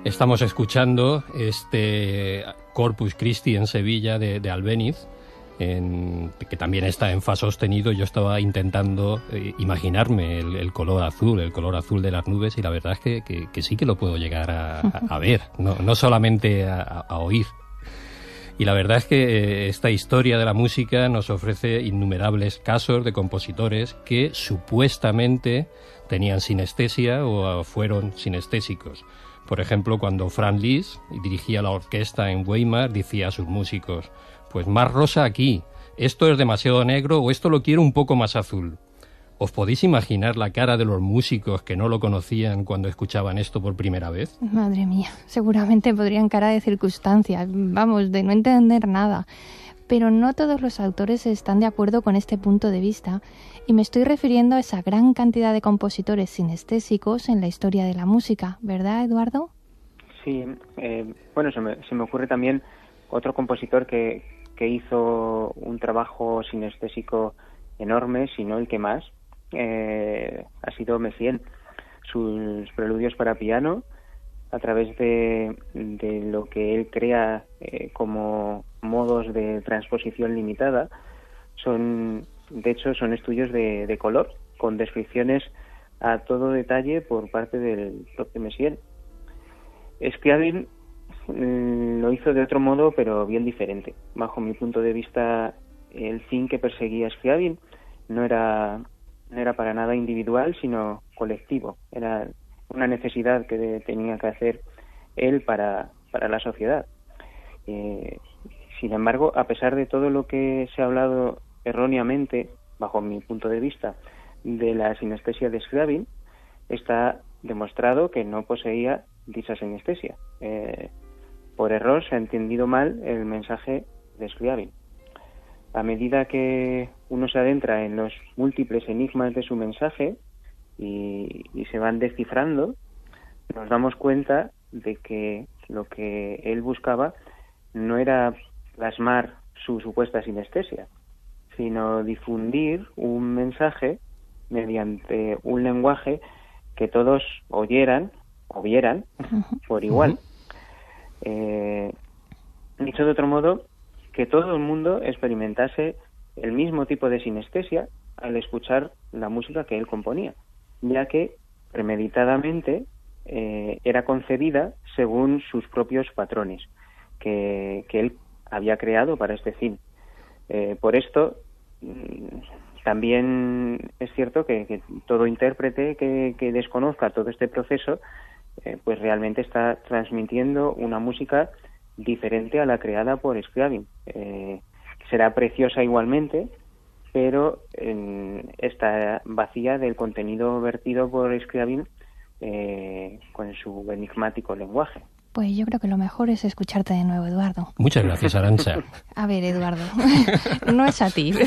Estamos escuchando este Corpus Christi en Sevilla de Albéniz, que también está en fa sostenido. Yo estaba intentando imaginarme el color azul de las nubes, y la verdad es que sí que lo puedo llegar a ver, no solamente a oír. Y la verdad es que esta historia de la música nos ofrece innumerables casos de compositores que supuestamente tenían sinestesia o fueron sinestésicos. Por ejemplo, cuando Franz Liszt dirigía la orquesta en Weimar, decía a sus músicos: pues más rosa aquí, esto es demasiado negro o esto lo quiero un poco más azul. ¿Os podéis imaginar la cara de los músicos que no lo conocían cuando escuchaban esto por primera vez? Madre mía, seguramente podrían cara de circunstancias, vamos, de no entender nada. Pero no todos los autores están de acuerdo con este punto de vista, y me estoy refiriendo a esa gran cantidad de compositores sinestésicos en la historia de la música, ¿verdad, Eduardo? Sí, bueno, se me ocurre también otro compositor que hizo un trabajo sinestésico enorme, si no el que más, ha sido Messiaen. Sus preludios para piano, a través de lo que él crea como modos de transposición limitada, son estudios de color, con descripciones a todo detalle por parte del propio Messiaen. Scriabin lo hizo de otro modo, pero bien diferente. Bajo mi punto de vista, el fin que perseguía Scriabin no era para nada individual, sino colectivo. Era una necesidad que tenía que hacer él para la sociedad. Sin embargo, a pesar de todo lo que se ha hablado erróneamente, bajo mi punto de vista, de la sinestesia de Scriabin, está demostrado que no poseía dicha sinestesia. Por error se ha entendido mal el mensaje de Scriabin. A medida que uno se adentra en los múltiples enigmas de su mensaje y se van descifrando, nos damos cuenta de que lo que él buscaba no era plasmar su supuesta sinestesia, sino difundir un mensaje mediante un lenguaje que todos oyeran o vieran por igual. Dicho de otro modo, que todo el mundo experimentase el mismo tipo de sinestesia al escuchar la música que él componía, ya que premeditadamente era concebida según sus propios patrones que él había creado para este fin. Por esto, también es cierto que todo intérprete que desconozca todo este proceso, pues realmente está transmitiendo una música diferente a la creada por Scriabin. Será preciosa igualmente, pero está vacía del contenido vertido por Scriabin con su enigmático lenguaje. Pues yo creo que lo mejor es escucharte de nuevo, Eduardo. Muchas gracias, Arantxa. A ver, Eduardo, no es a ti.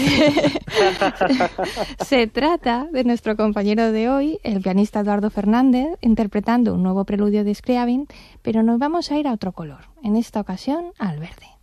Se trata de nuestro compañero de hoy, el pianista Eduardo Fernández, interpretando un nuevo preludio de Scriabin, pero nos vamos a ir a otro color, en esta ocasión al verde.